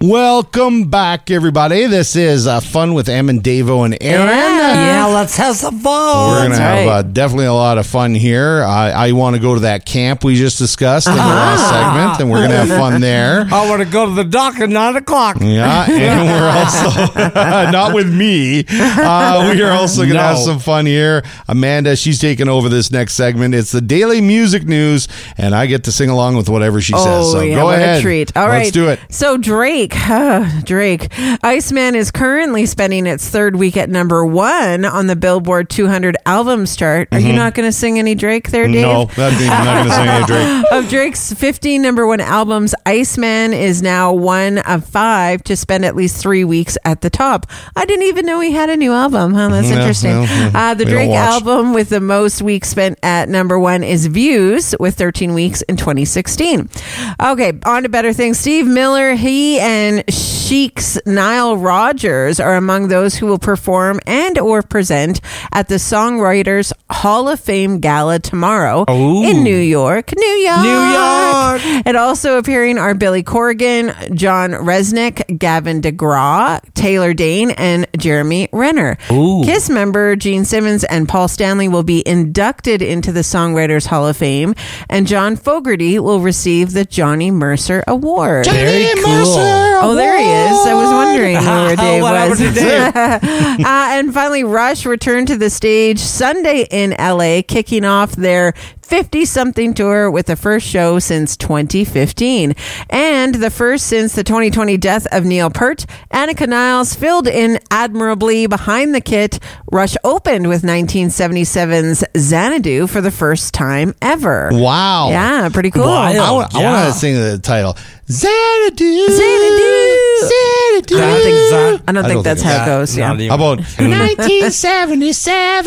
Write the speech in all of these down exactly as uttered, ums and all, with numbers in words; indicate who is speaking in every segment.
Speaker 1: Welcome back, everybody. This is uh, Fun with Em and Davo and Aaron.
Speaker 2: Yeah, let's have some fun.
Speaker 1: We're going to have
Speaker 2: right.
Speaker 1: uh, definitely a lot of fun here. I, I want to go to that camp we just discussed in the last segment, and we're going to have fun there.
Speaker 2: I want to go to the dock at nine o'clock.
Speaker 1: Yeah, and we're also, not with me, uh, we are also going to
Speaker 2: No.
Speaker 1: have some fun here. Amanda, she's taking over this next segment. It's the Daily Music News, and I get to sing along with whatever she says.
Speaker 3: Oh,
Speaker 1: So
Speaker 3: yeah,
Speaker 1: go
Speaker 3: what
Speaker 1: ahead.
Speaker 3: a treat. All
Speaker 1: Let's
Speaker 3: right.
Speaker 1: do it.
Speaker 3: So Drake, Drake, Iceman is currently spending its third week at number one on the Billboard two hundred albums chart. Are you not going to sing any Drake there, Dave?
Speaker 1: No, that means I'm not going to sing any Drake.
Speaker 3: Of Drake's fifteen number one albums, Iceman is now one of five to spend at least three weeks at the top. I didn't even know he had a new album. Huh? That's
Speaker 1: Yeah,
Speaker 3: interesting.
Speaker 1: well, yeah,
Speaker 3: uh, the
Speaker 1: we don't
Speaker 3: Drake
Speaker 1: watch.
Speaker 3: album with the most weeks spent at number one is Views with thirteen weeks in twenty sixteen. Okay, on to better things. Steve Miller, he and Chic's Nile Rodgers are among those who will perform and or present at the Songwriters Hall of Fame Gala tomorrow
Speaker 2: Ooh.
Speaker 3: in New York. New York.
Speaker 2: New York.
Speaker 3: And also appearing are Billy Corgan, John Resnick, Gavin DeGraw, Taylor Dane, and Jeremy Renner.
Speaker 2: Ooh.
Speaker 3: KISS member Gene Simmons and Paul Stanley will be inducted into the Songwriters Hall of Fame, and John Fogerty will receive the Johnny Mercer Award.
Speaker 2: Very cool.
Speaker 3: Oh, there he is. I was wondering where Dave
Speaker 2: What
Speaker 3: was.
Speaker 2: happened to Dave?
Speaker 3: uh, and finally, Rush returned to the stage Sunday in L A, kicking off their fifty-something tour with the first show since twenty fifteen. And the first since the twenty twenty death of Neil Peart. Annika Niles filled in admirably behind the kit. Rush opened with nineteen seventy-seven's Xanadu for the first time ever.
Speaker 1: Wow.
Speaker 3: Yeah, pretty cool.
Speaker 2: Wild.
Speaker 1: I want, I
Speaker 2: Yeah.
Speaker 1: want to sing the title. Xanadu.
Speaker 3: Xanadu.
Speaker 1: Xanadu.
Speaker 2: I think Zan-
Speaker 3: I don't
Speaker 1: I
Speaker 3: think
Speaker 1: don't
Speaker 3: that's
Speaker 1: think
Speaker 3: how it
Speaker 2: that-
Speaker 3: goes. Yeah.
Speaker 2: not even-
Speaker 1: How about nineteen seventy-seven?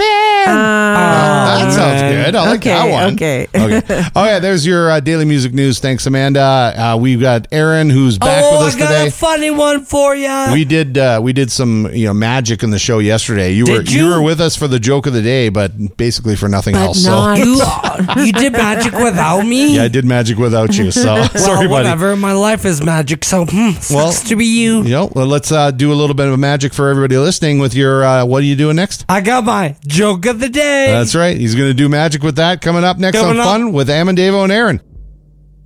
Speaker 1: that sounds
Speaker 2: man.
Speaker 1: good. I like
Speaker 3: Okay,
Speaker 1: that one.
Speaker 3: okay.
Speaker 1: okay. Oh, yeah, there's your uh, daily music news. Thanks, Amanda. Uh, we've got Aaron, who's back
Speaker 2: oh,
Speaker 1: with us
Speaker 2: I got
Speaker 1: today.
Speaker 2: a funny one for you.
Speaker 1: We did uh, we did some you know magic in the show yesterday. You were
Speaker 2: Did you?
Speaker 1: were with us for the joke of the day, but basically for nothing
Speaker 3: But
Speaker 1: else.
Speaker 3: not-
Speaker 1: So
Speaker 2: you, you did magic without me?
Speaker 1: yeah, I did magic without you. So
Speaker 2: Well,
Speaker 1: sorry, buddy.
Speaker 2: whatever. My life is magic, so hmm, sucks
Speaker 1: Well,
Speaker 2: to be you.
Speaker 1: You know, well, let's uh, do a little bit of magic for everybody listening with your. Uh, what are you doing next?
Speaker 2: I got my joke of the day.
Speaker 1: That's right. He's going to do magic with that coming up next
Speaker 2: Coming
Speaker 1: on
Speaker 2: up.
Speaker 1: Fun with Am and Davo and Aaron.